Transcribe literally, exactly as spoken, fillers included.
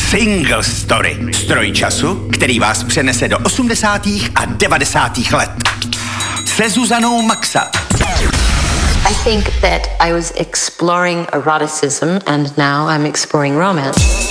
Single Story. Stroj času, který vás přenese do osmdesátých a devadesátých let. Se Zuzanou Maxa. I think that I was exploring eroticism and now I'm exploring romance.